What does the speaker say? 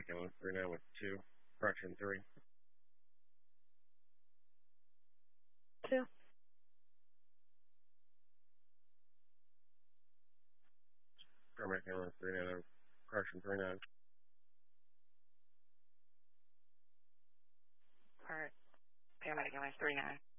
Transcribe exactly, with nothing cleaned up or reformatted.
Paramedic ambulance three nine with two, correction three. Two. Paramedic ambulance three nine, correction three nine. Alright. Paramedic ambulance three nine.